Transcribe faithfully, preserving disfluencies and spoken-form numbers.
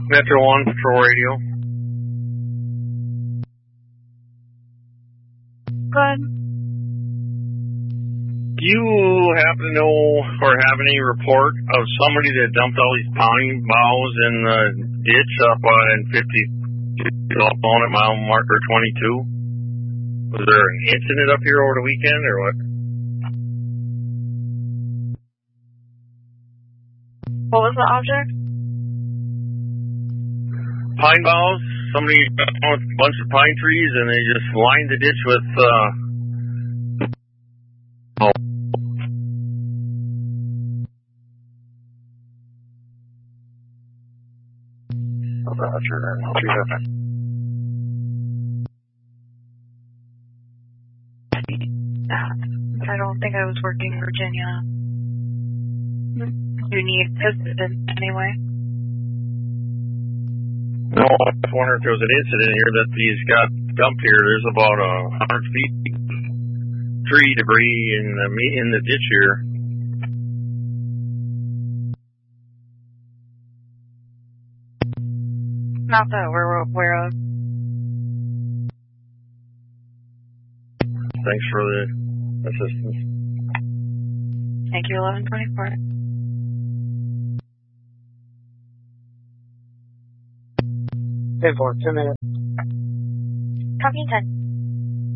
Metro one, Patrol Radio. Good. Do you happen to know or have any report of somebody that dumped all these pine boughs in the ditch up on fifty phone at mile marker twenty-two? Was there an incident up here over the weekend or what? What was the object? Pine boughs. Somebody got with a bunch of pine trees and they just lined the ditch with, uh, oh. Roger, Roger. I don't think I was working in Virginia. You need assistance anyway. No, I was wondering if there was an incident here that these got dumped here. There's about a hundred feet tree debris in the in the ditch here. Not that we're aware of. Thanks for the assistance. Thank you, eleven twenty-four. ten four, ten minutes. Copy ten.